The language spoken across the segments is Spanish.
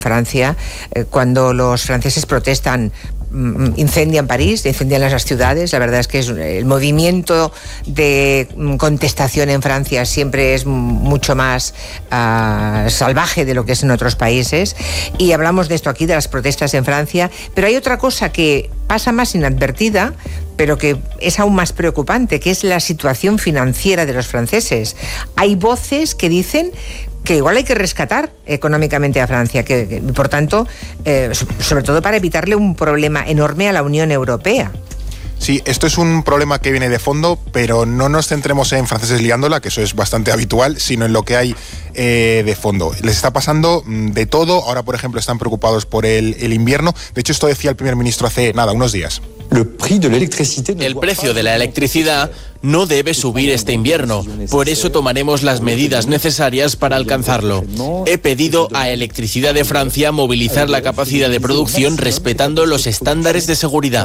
Francia, cuando los franceses protestan, incendian París, incendian las ciudades. La verdad es que el movimiento de contestación en Francia siempre es mucho más salvaje de lo que es en otros países, y hablamos de esto aquí, de las protestas en Francia. Pero hay otra cosa que pasa más inadvertida, pero que es aún más preocupante, que es la situación financiera de los franceses. Hay voces que dicen que igual hay que rescatar económicamente a Francia, que por tanto, sobre todo para evitarle un problema enorme a la Unión Europea. Sí, esto es un problema que viene de fondo, pero no nos centremos en franceses liándola, que eso es bastante habitual, sino en lo que hay de fondo. Les está pasando de todo. Ahora, por ejemplo, están preocupados por el invierno. De hecho, esto decía el primer ministro hace unos días. El precio de la electricidad no debe subir este invierno. Por eso tomaremos las medidas necesarias para alcanzarlo. He pedido a Electricidad de Francia movilizar la capacidad de producción respetando los estándares de seguridad.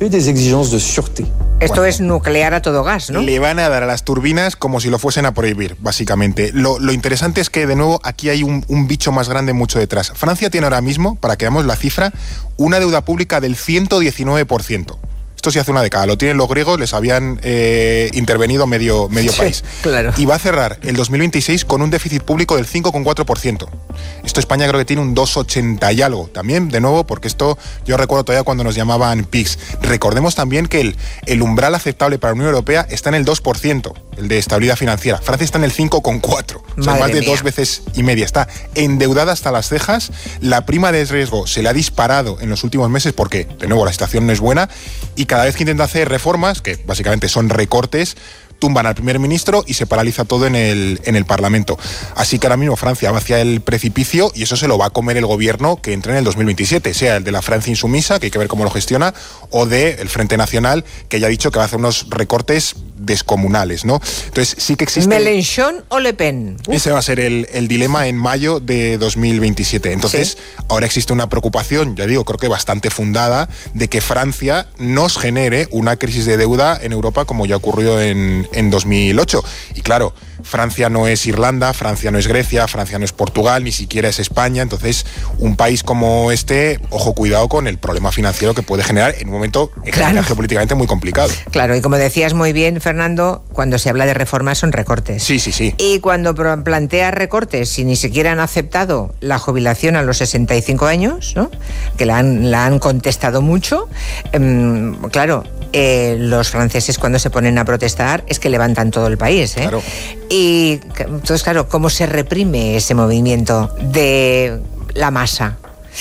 Esto es nuclear a todo gas, ¿no? Le van a dar a las turbinas como si lo fuesen a prohibir, básicamente. Lo interesante es que, de nuevo, aquí hay un bicho más grande mucho detrás. Francia tiene ahora mismo, para que veamos la cifra, una deuda pública del 119%. Esto sí hace una década, lo tienen los griegos, les habían intervenido medio país. Claro. Y va a cerrar el 2026 con un déficit público del 5,4%. Esto España creo que tiene un 2,80 y algo. También, de nuevo, porque esto yo recuerdo todavía cuando nos llamaban PIGS. Recordemos también que el umbral aceptable para la Unión Europea está en el 2%, el de estabilidad financiera. Francia está en el 5,4%. O sea, más de 2 veces y media. Está endeudada hasta las cejas. La prima de riesgo se le ha disparado en los últimos meses porque, de nuevo, la situación no es buena. Y cada vez que intenta hacer reformas, que básicamente son recortes, tumban al primer ministro y se paraliza todo en el Parlamento. Así que ahora mismo Francia va hacia el precipicio y eso se lo va a comer el gobierno que entre en el 2027, sea el de la Francia insumisa, que hay que ver cómo lo gestiona, o del Frente Nacional, que ya ha dicho que va a hacer unos recortes descomunales, ¿no? Entonces sí que existe... ¿Mélenchon o Le Pen? Ese va a ser el dilema en mayo de 2027. Entonces, ahora existe una preocupación, ya digo, creo que bastante fundada, de que Francia nos genere una crisis de deuda en Europa como ya ocurrió en 2008. Y claro, Francia no es Irlanda, Francia no es Grecia, Francia no es Portugal, ni siquiera es España. Entonces, un país como este, ojo, cuidado con el problema financiero que puede generar en un momento geopolíticamente muy complicado. Claro, y como decías muy bien, Fernando, cuando se habla de reformas son recortes. Sí. Y cuando plantea recortes, si ni siquiera han aceptado la jubilación a los 65 años, ¿no?, que la han contestado mucho, claro, los franceses cuando se ponen a protestar es que levantan todo el país, ¿eh? Claro. Y entonces, claro, ¿cómo se reprime ese movimiento de la masa?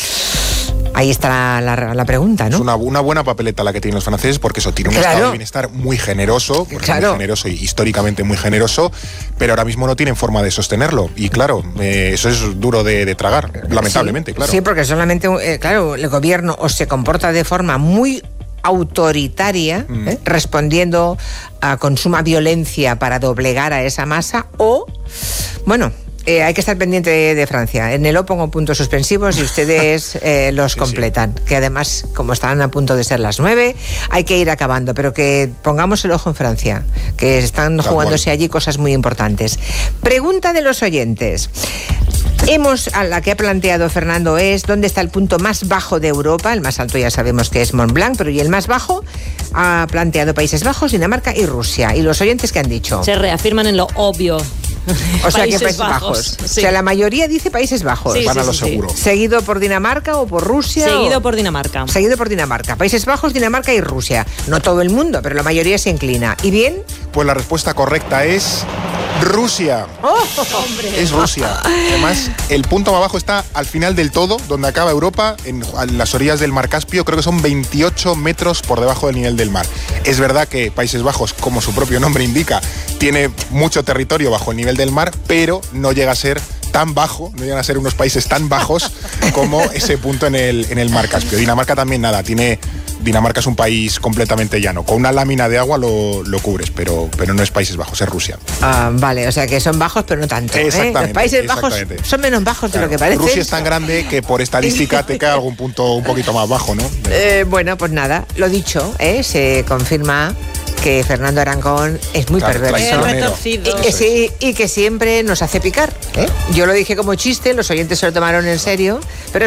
Ahí está la pregunta, ¿no? Es una buena papeleta la que tienen los franceses, porque eso tiene un estado de bienestar muy generoso, muy generoso y históricamente muy generoso, pero ahora mismo no tienen forma de sostenerlo. Y claro, eso es duro de tragar, lamentablemente, claro. Sí, porque solamente, el gobierno o se comporta de forma muy autoritaria, respondiendo con suma violencia para doblegar a esa masa, o, bueno, hay que estar pendiente de Francia. En el O pongo puntos suspensivos y ustedes los completan. Que además, como están a punto de ser las 9, hay que ir acabando. Pero que pongamos el ojo en Francia, que están jugándose allí cosas muy importantes. Pregunta de los oyentes. A la que ha planteado Fernando es: ¿dónde está el punto más bajo de Europa? El más alto ya sabemos que es Mont Blanc, pero ¿y el más bajo? Ha planteado Países Bajos, Dinamarca y Rusia. ¿Y los oyentes qué han dicho? Se reafirman en lo obvio. O sea, que Países Bajos. Sí. O sea, la mayoría dice Países Bajos. Sí, van a lo seguro. ¿Seguido por Dinamarca o por Rusia? Seguido por Dinamarca. Seguido por Dinamarca. Países Bajos, Dinamarca y Rusia. No todo el mundo, pero la mayoría se inclina. ¿Y bien? Pues la respuesta correcta es Rusia. ¡Oh, hombre! Es Rusia. Además, el punto más bajo está al final del todo, donde acaba Europa, a las orillas del Mar Caspio. Creo que son 28 metros por debajo del nivel del mar. Es verdad que Países Bajos, como su propio nombre indica, tiene mucho territorio bajo el nivel del mar, pero no llega a ser tan bajo, no llegan a ser unos países tan bajos como ese punto en el Mar Caspio. Dinamarca también Dinamarca es un país completamente llano. Con una lámina de agua lo cubres, pero no es Países Bajos, es Rusia. Vale, o sea que son bajos, pero no tanto. Exactamente. Los Países Bajos son menos bajos de lo que parece. Rusia es tan grande que por estadística te cae algún punto un poquito más bajo, ¿no? Bueno, pues nada, lo dicho, se confirma que Fernando Arancón es muy perverso. Y que siempre nos hace picar. Yo lo dije como chiste, los oyentes se lo tomaron en serio, pero